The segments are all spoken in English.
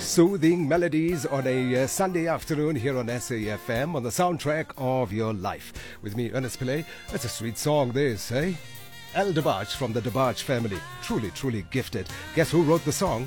Soothing melodies on a Sunday afternoon here on SAFM on the soundtrack of your life. With me, Ernest Pillay. It's a sweet song, this, eh? El DeBarge from the DeBarge family. Truly, truly gifted. Guess who wrote the song?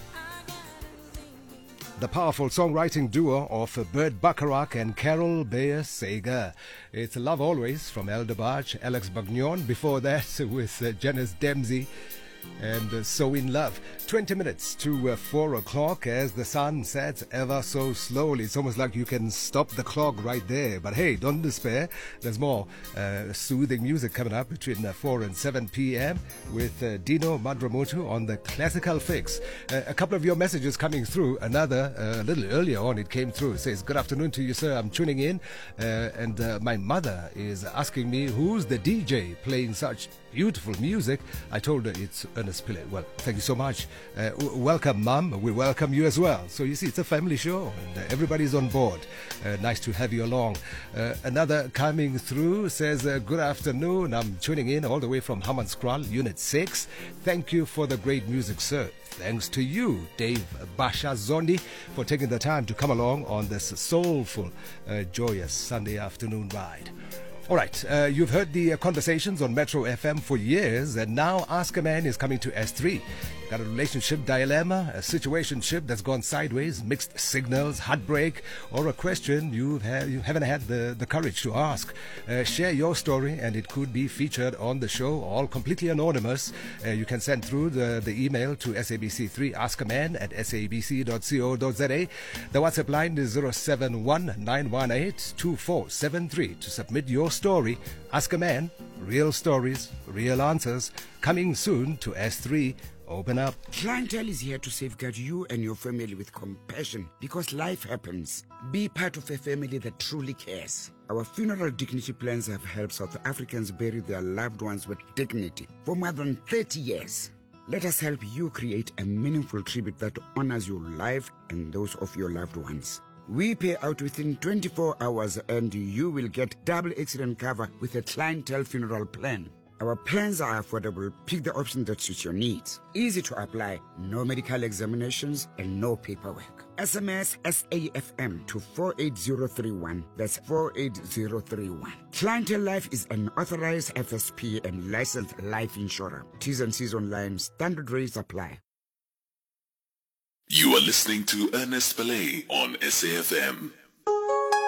The powerful songwriting duo of Burt Bacharach and Carol Bayer Sager. It's Love Always from El DeBarge, Alex Bagnon. Before that, with Janice Dempsey and So In Love. 20 minutes to 4 o'clock as the sun sets ever so slowly. It's almost like you can stop the clock right there. But hey, don't despair. There's more soothing music coming up between 4 and 7 p.m. with Dino Madramutu on the Classical Fix. A couple of your messages coming through. Another, a little earlier on, it came through. It says, good afternoon to you, sir. I'm tuning in. And my mother is asking me, who's the DJ playing such beautiful music? I told her it's Ernest Pillay. Well, thank you so much. Welcome, Mum. We welcome you as well. So you see, it's a family show and everybody's on board. Nice to have you along. Another coming through says, good afternoon. I'm tuning in all the way from Hammanskraal, Unit 6. Thank you for the great music, sir. Thanks to you, Dave Basha Zondi, for taking the time to come along on this soulful, joyous Sunday afternoon ride. All right, you've heard the conversations on Metro FM for years, and now Ask a Man is coming to S3. Got a relationship dilemma, a situationship that's gone sideways, mixed signals, heartbreak, or a question you haven't had the courage to ask. Share your story, and it could be featured on the show, all completely anonymous. You can send through the email to sabc3askaman@sabc.co.za. The WhatsApp line is 071-918-2473 to submit your story. Ask a Man, real stories, real answers, coming soon to S3. Open up. Clientele is here to safeguard you and your family with compassion because life happens. Be part of a family that truly cares. Our funeral dignity plans have helped South Africans bury their loved ones with dignity for more than 30 years. Let us help you create a meaningful tribute that honors your life and those of your loved ones. We pay out within 24 hours and you will get double accident cover with a clientele funeral plan. Our plans are affordable. Pick the option that suits your needs. Easy to apply, no medical examinations and no paperwork. SMS SAFM to 48031. That's 48031. Clientele Life is an authorized FSP and licensed life insurer. T's and C's online. Standard rates apply. You are listening to Ernest Pillay on SAFM.